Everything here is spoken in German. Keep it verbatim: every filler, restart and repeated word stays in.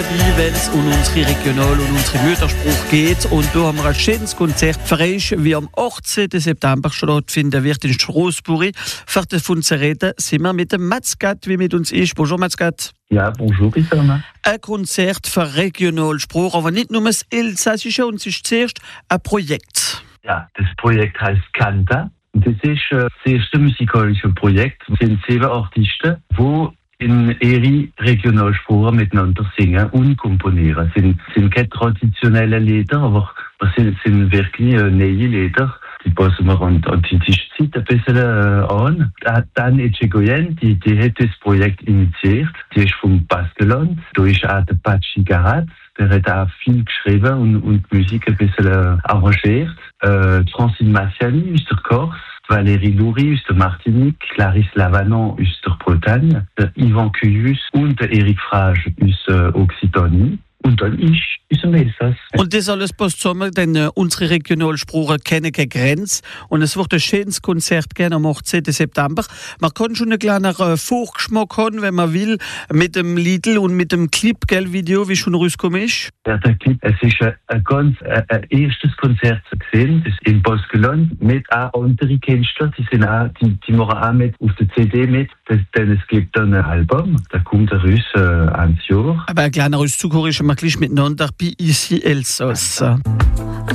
Wenn es um unsere Regional- und unsere Muttersprache geht. Und da haben wir ein schönes Konzert für euch, wie am achtzehnten September stattfinden wird in Straßburg. Für davon zu reden sind wir mit dem Mats Gatt, wie mit uns ist. Bonjour Mats Gatt. Ja, bonjour Isama. Ein Konzert für Regionalsprache, aber nicht nur das Elsässische, und es ist zuerst ein Projekt. Ja, das Projekt heißt Canta. Das ist äh, das erste musikalische Projekt. Es sind sieben Artisten, die in ihre Regionalsprache miteinander singen und komponieren. Es sind, sind keine traditionellen Lieder, aber es sind, sind wirklich äh, neue Lieder. Die passen wir an, an die Zeit ein bisschen äh, an. Dan Echegoyen, die, die hat das Projekt initiiert. Die ist vom Baskeland. Da ist auch der Pachi Garat. Der hat auch viel geschrieben und, und die Musik ein bisschen äh, arrangiert. Äh, Francine Massiani aus der Corse. Valérie Loury aus der Martinique, Clarisse Lavanon aus der Bretagne, der Ivan Cuyus und der Eric Frage aus äh, Occitanie. Und dann ich aus dem Elsass. Und das alles passt zusammen, denn äh, unsere Regionalsprache kennen keine Grenze. Und es wird ein schönes Konzert geben am achtzehnten September. Man kann schon einen kleinen äh, Vorgeschmack haben, wenn man will, mit dem Lidl und mit dem Clip, gell, Video, wie schon rausgekommen ist. Ja, der Clip, es ist ein, ein ganz ein, ein erstes Konzert zu sehen, das in Baskeland, mit auch anderen Künstlern, die sind auch, die, die machen auch mit auf der C D mit, das, denn es gibt dann ein Album, da kommt er raus äh, ans Jahr. Aber ein kleiner Auszug ist wir gleich miteinander bei Ici Elsass.